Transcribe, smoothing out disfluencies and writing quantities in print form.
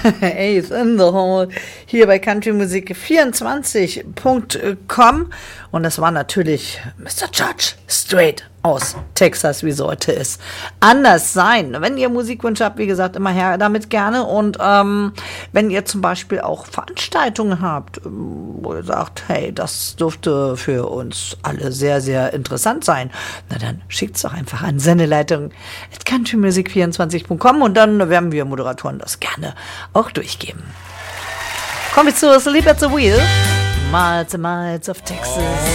Ace in the Hole hier bei countrymusik24.com und das war natürlich Mr. Judge straight aus Texas, wie so heute ist. Anders sein. Wenn ihr Musikwünsche habt, wie gesagt, immer her damit gerne und wenn ihr zum Beispiel auch Veranstaltungen habt, wo ihr sagt, hey, das dürfte für uns alle sehr, sehr interessant sein, na dann schickt's doch einfach an sendeleitung@countrymusik24.com und dann werden wir Moderatoren das gerne auch durchgeben. Kommen wir zu Sleep at the Wheel. Miles and Miles of Texas.